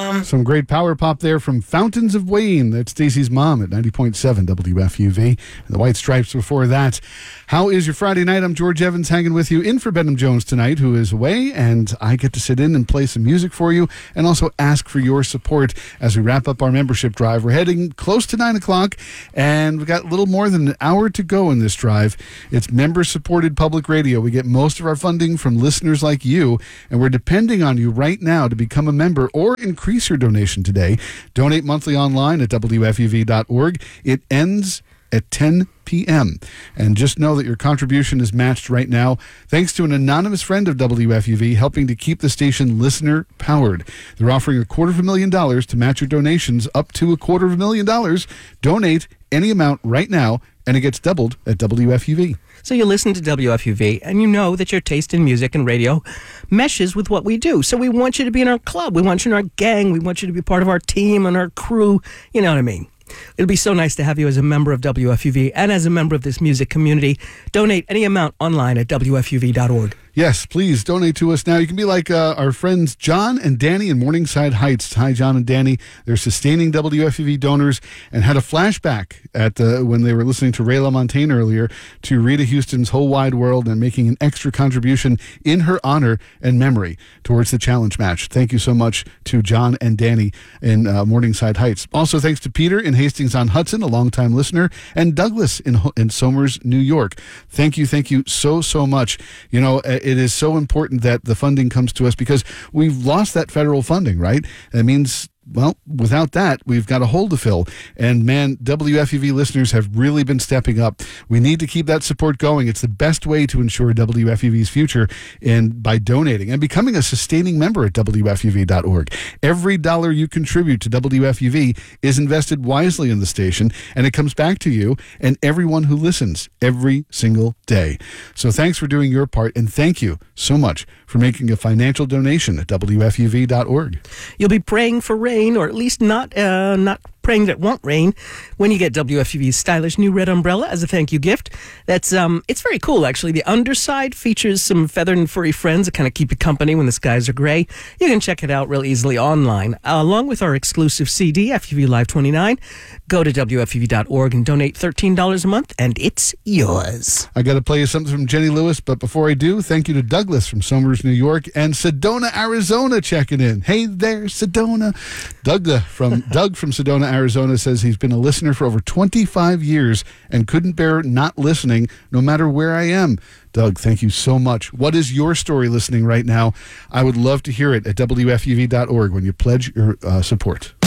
Some great power pop there from Fountains of Wayne. That's Stacey's mom at 90.7 WFUV. And the White Stripes before that. How is your Friday night? I'm George Evans hanging with you in for Benham Jones tonight, who is away, and I get to sit in and play some music for you and also ask for your support as we wrap up our membership drive. We're heading close to 9 o'clock, and we've got a little more than an hour to go in this drive. It's member-supported public radio. We get most of our funding from listeners like you, and we're depending on you right now to become a member or increase your donation today. Donate monthly online at WFUV.org. It ends at 10 p.m. And just know that your contribution is matched right now thanks to an anonymous friend of WFUV helping to keep the station listener powered. They're offering $250,000 to match your donations up to $250,000. Donate any amount right now and it gets doubled at WFUV. So you listen to WFUV and you know that your taste in music and radio meshes with what we do. So we want you to be in our club. We want you in our gang. We want you to be part of our team and our crew. You know what I mean? It'll be so nice to have you as a member of WFUV and as a member of this music community. Donate any amount online at WFUV.org. Yes, please donate to us now. You can be like our friends John and Danny in Morningside Heights. Hi, John and Danny. They're sustaining WFUV donors and had a flashback at when they were listening to Ray LaMontagne earlier to Rita Houston's Whole Wide World and making an extra contribution in her honor and memory towards the challenge match. Thank you so much to John and Danny in Morningside Heights. Also, thanks to Peter in Hastings-on-Hudson, a longtime listener, and Douglas in Somers, New York. Thank you so much. You know, it is so important that the funding comes to us because we've lost that federal funding, right? That means, well, without that, we've got a hole to fill. And man, WFUV listeners have really been stepping up. We need to keep that support going. It's the best way to ensure WFUV's future and by donating and becoming a sustaining member at WFUV.org. Every dollar you contribute to WFUV is invested wisely in the station, and it comes back to you and everyone who listens every single day. So thanks for doing your part, and thank you so much for making a financial donation at WFUV.org. You'll be praying for rain, or at least not praying that it won't rain, when you get WFUV's stylish new red umbrella as a thank you gift. That's it's very cool, actually. The underside features some feathered and furry friends that kind of keep you company when the skies are gray. You can check it out real easily online. Along with our exclusive CD, FUV Live 29, go to WFUV.org and donate $13 a month, and it's yours. I got to play you something from Jenny Lewis, but before I do, thank you to Douglas from Somers, New York, and Sedona, Arizona, checking in. Hey there, Sedona. Doug from Sedona, Arizona says he's been a listener for over 25 years and couldn't bear not listening no matter where I am. Doug, thank you so much. What is your story listening right now? I would love to hear it at WFUV.org when you pledge your support.